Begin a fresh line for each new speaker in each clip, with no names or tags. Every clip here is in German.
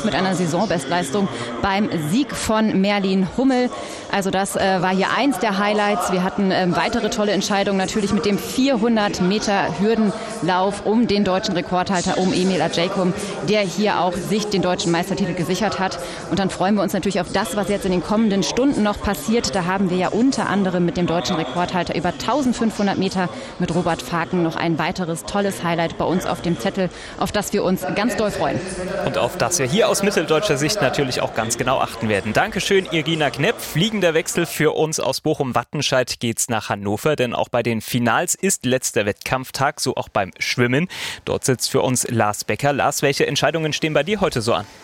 zurück mit einer Saisonbestleistung beim Sieg von Merlin Hummel. Also das war hier eins der Highlights. Wir hatten weitere tolle Entscheidungen natürlich mit dem 400 Meter Hürdenlauf um den deutschen Rekordhalter, um Emil Ajaykum, der hier auch sich den deutschen Meistertitel gesichert hat. Und dann freuen wir uns natürlich auf das, was jetzt in den kommenden Stunden noch passiert. Da haben wir ja unter anderem mit dem deutschen Rekordhalter über 1500 Meter mit Robert Faken noch ein weiteres tolles Highlight bei uns auf dem Zettel, auf das wir uns ganz doll freuen.
Und auf das wir hier aus mitteldeutscher Sicht natürlich auch ganz genau achten werden. Dankeschön, Irgina Knepp. Fliegender Wechsel für uns aus Bochum-Wattenscheid geht's nach Hannover, denn auch bei den Finals ist letzter Wettkampftag, so auch beim Schwimmen. Dort sitzt für uns Lars Becker. Lars, welche Entscheidungen stehen bei dir heute so an?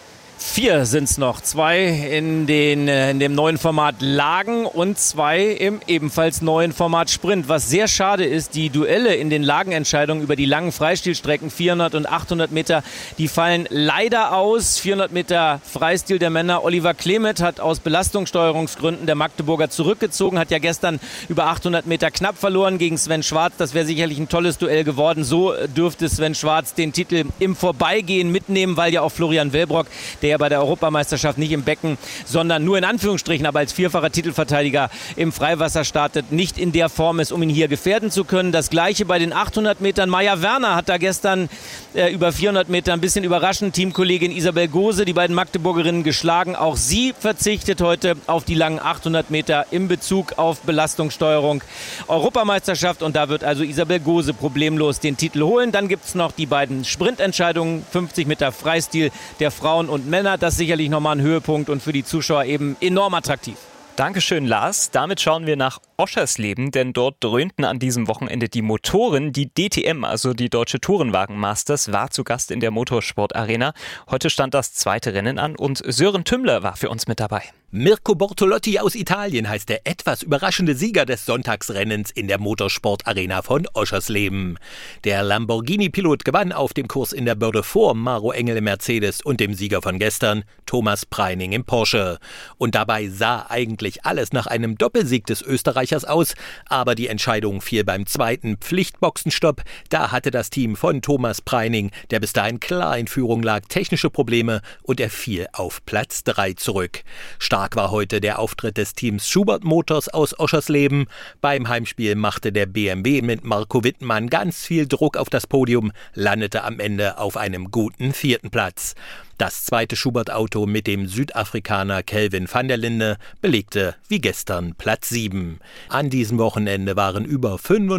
4 sind es noch. 2 in dem neuen Format Lagen und 2 im ebenfalls neuen Format Sprint. Was sehr schade ist, die Duelle in den Lagenentscheidungen über die langen Freistilstrecken 400 und 800 Meter, die fallen leider aus. 400 Meter Freistil der Männer. Oliver Klemet hat aus Belastungssteuerungsgründen der Magdeburger zurückgezogen, hat ja gestern über 800 Meter knapp verloren gegen Sven Schwarz. Das wäre sicherlich ein tolles Duell geworden. So dürfte Sven Schwarz den Titel im Vorbeigehen mitnehmen, weil ja auch Florian Wellbrock, der bei der Europameisterschaft nicht im Becken, sondern nur in Anführungsstrichen, aber als vierfacher Titelverteidiger im Freiwasser startet, nicht in der Form ist, um ihn hier gefährden zu können. Das gleiche bei den 800 Metern. Maja Werner hat da gestern über 400 Meter ein bisschen überraschend Teamkollegin Isabel Gose, die beiden Magdeburgerinnen, geschlagen. Auch sie verzichtet heute auf die langen 800 Meter in Bezug auf Belastungssteuerung Europameisterschaft, und da wird also Isabel Gose problemlos den Titel holen. Dann gibt es noch die beiden Sprintentscheidungen, 50 Meter Freistil der Frauen und Männer. Das ist sicherlich nochmal ein Höhepunkt und für die Zuschauer eben enorm attraktiv.
Dankeschön, Lars. Damit schauen wir nach Oschersleben, denn dort dröhnten an diesem Wochenende die Motoren. Die DTM, also die Deutsche Tourenwagen Masters, war zu Gast in der Motorsport-Arena. Heute stand das zweite Rennen an und Sören Tümmler war für uns mit dabei.
Mirko Bortolotti aus Italien heißt der etwas überraschende Sieger des Sonntagsrennens in der Motorsport-Arena von Oschersleben. Der Lamborghini-Pilot gewann auf dem Kurs in der Börde vor Maro Engel im Mercedes und dem Sieger von gestern, Thomas Preining im Porsche. Und dabei sah eigentlich alles nach einem Doppelsieg des Österreichers aus, aber die Entscheidung fiel beim zweiten Pflichtboxenstopp. Da hatte das Team von Thomas Preining, der bis dahin klar in Führung lag, technische Probleme und er fiel auf Platz 3 zurück. Stark war heute der Auftritt des Teams Schubert Motors aus Oschersleben. Beim Heimspiel machte der BMW mit Marco Wittmann ganz viel Druck auf das Podium, landete am Ende auf einem guten 4. Platz. Das zweite Schubert-Auto mit dem Südafrikaner Kelvin van der Linde belegte wie gestern Platz 7. An diesem Wochenende waren über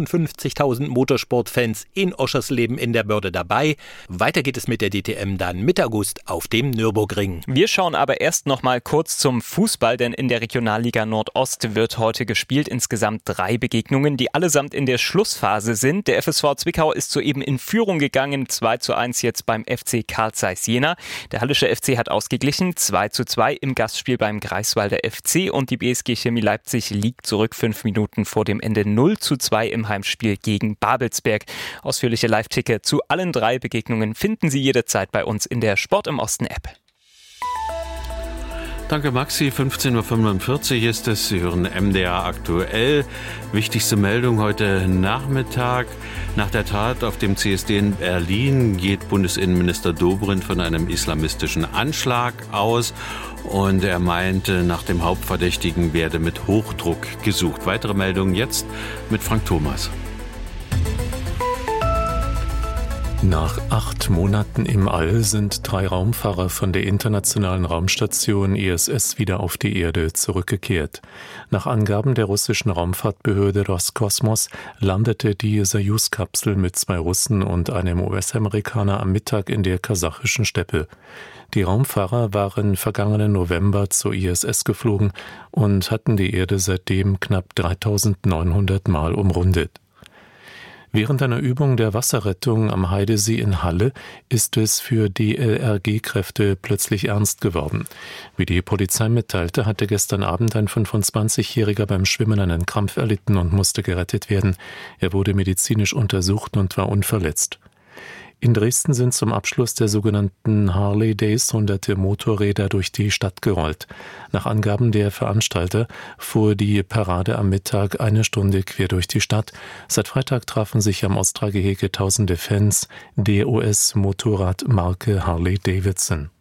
55.000 Motorsportfans in Oschersleben in der Börde dabei. Weiter geht es mit der DTM dann Mitte August auf dem Nürburgring.
Wir schauen aber erst noch mal kurz zum Fußball, denn in der Regionalliga Nordost wird heute gespielt. Insgesamt 3 Begegnungen, die allesamt in der Schlussphase sind. Der FSV Zwickau ist soeben in Führung gegangen, 2:1 jetzt beim FC Carl Zeiss Jena. Der Hallische FC hat ausgeglichen, 2:2 im Gastspiel beim Greifswalder FC, und die BSG Chemie Leipzig liegt zurück 5 Minuten vor dem Ende 0:2 im Heimspiel gegen Babelsberg. Ausführliche Live-Ticker zu allen 3 Begegnungen finden Sie jederzeit bei uns in der Sport im Osten App.
Danke Maxi, 15:45 Uhr ist es. Sie hören MDR aktuell. Wichtigste Meldung heute Nachmittag. Nach der Tat auf dem CSD in Berlin geht Bundesinnenminister Dobrindt von einem islamistischen Anschlag aus. Und er meinte, nach dem Hauptverdächtigen werde mit Hochdruck gesucht. Weitere Meldungen jetzt mit Frank Thomas.
Nach 8 Monaten im All sind 3 Raumfahrer von der internationalen Raumstation ISS wieder auf die Erde zurückgekehrt. Nach Angaben der russischen Raumfahrtbehörde Roskosmos landete die Soyuz-Kapsel mit 2 Russen und einem US-Amerikaner am Mittag in der kasachischen Steppe. Die Raumfahrer waren vergangenen November zur ISS geflogen und hatten die Erde seitdem knapp 3.900 Mal umrundet. Während einer Übung der Wasserrettung am Heidesee in Halle ist es für DLRG-Kräfte plötzlich ernst geworden. Wie die Polizei mitteilte, hatte gestern Abend ein 25-Jähriger beim Schwimmen einen Krampf erlitten und musste gerettet werden. Er wurde medizinisch untersucht und war unverletzt. In Dresden sind zum Abschluss der sogenannten Harley Days hunderte Motorräder durch die Stadt gerollt. Nach Angaben der Veranstalter fuhr die Parade am Mittag 1 Stunde quer durch die Stadt. Seit Freitag trafen sich am Ostra-Gehege tausende Fans der US-Motorradmarke Harley Davidson.